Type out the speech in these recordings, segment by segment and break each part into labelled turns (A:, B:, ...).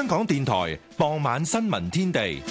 A: 香港電台傍晚新聞天地。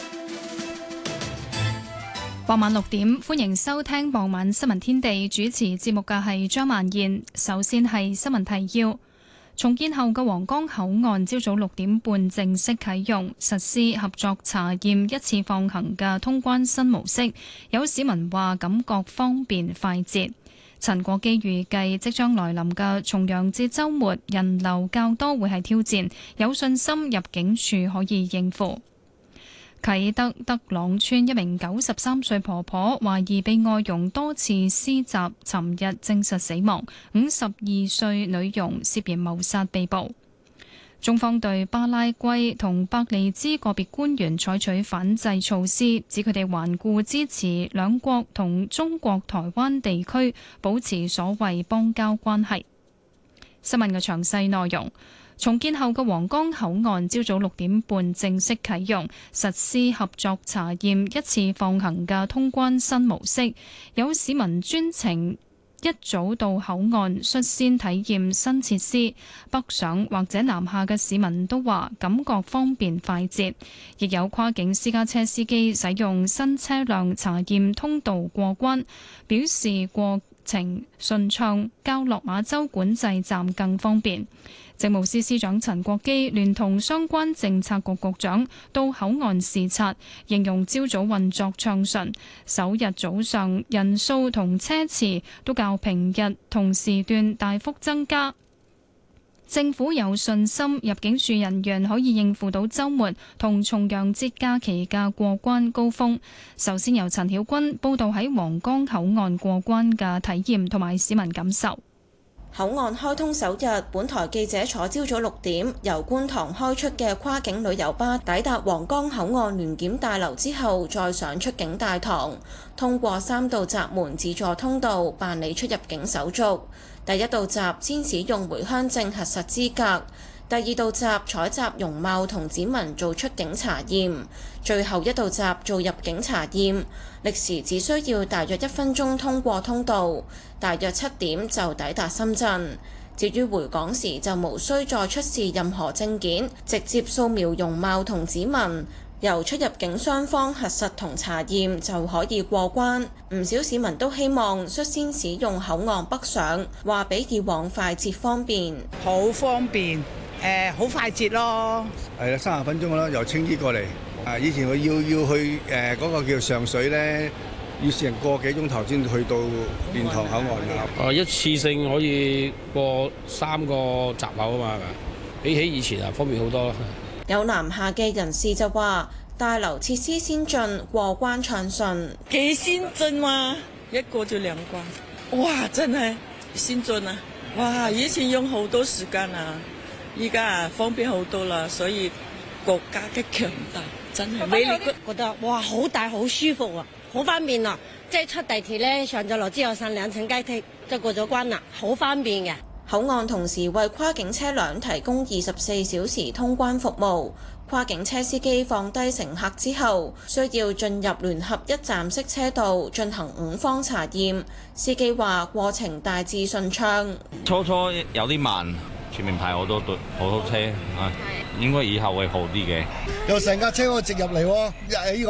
B: 傍晚6點，歡迎收聽傍晚新聞天地。主持節目嘅係張曼燕。首先係新聞提要：重建後嘅皇崗口岸朝早6點半正式啟用，實施合作查驗一次放行嘅通關新模式。有市民話感覺方便快捷。陳國基預計即將來臨嘅重陽節週末人流較多，會係挑戰，有信心入境處可以應付。啟德德朗村一名93歲婆婆懷疑被外傭多次施襲，尋日證實死亡。52歲女傭涉嫌謀殺被捕。中方對巴拉圭同伯利茲個別官員採取反制措施，指佢哋頑固支持兩國同中國台灣地區保持所謂邦交關係。新聞嘅詳細內容。重建後嘅皇崗口岸朝早6點半正式啟用，實施合作查驗一次放行嘅通關新模式。有市民專程一早到口岸率先體驗新設施，北上或者南下嘅市民都話感覺方便快捷。亦有跨境私家車司機使用新車輛查驗通道過關，表示過程順暢，較落馬洲管制站更方便。政務司司長陳國基聯同相關政策局局長到口岸視察，形容朝早運作暢順，首日早上人數同車次都較平日同時段大幅增加。政府有信心入境處人員可以應付到週末同重陽節假期嘅過關高峰。首先由陳曉君報道喺皇崗口岸過關嘅體驗同埋市民感受。
C: 口岸開通首日，本台記者坐朝早6點由觀塘開出嘅跨境旅遊巴抵達皇崗口岸聯檢大樓之後，再上出境大堂，通過3道閘門自助通道辦理出入境手續。第一道閘先使用回鄉證核實資格，第二道閘採集容貌同指紋做出境查驗，最後一道閘做入境查驗，歷時只需要大約1分鐘通過通道，大約7點就抵達深圳。至於回港時就無需再出示任何證件，直接掃描容貌同指紋，由出入境雙方核實同查驗就可以過關。唔少市民都希望率先使用口岸北上，話比以往快捷方便。
D: 好方便，好快捷咯。
E: 係啦，30分鐘啦，由青衣過嚟。以前我要去嗰個叫上水咧，要成個幾鐘頭先去到蓮塘口岸㗎。
F: 一次性可以過3個閘口啊嘛，係咪？比起以前啊，方便好多。
C: 有南下嘅人士就話：大樓設施先進，過關暢順。
G: 幾先進嘛，一過就2關，哇！真係先進啊！哇！以前用好多時間啊，依家方便好多啦，所以國家嘅強大真係魅力。
H: 覺得哇，好大好舒服啊，好方便啊！即係出地鐵咧，上咗樓之後上2層階梯就過咗關啦，好方便嘅。
C: 口岸同時為跨境車輛提供24小時通關服務，跨境車司機放低乘客之後，需要進入聯合一站式車道進行5方查驗。司機話過程大致順暢，
I: 初有啲慢，前面排好多車啊，應該以後會好啲嘅。
J: 有成架車可以直入嚟喎，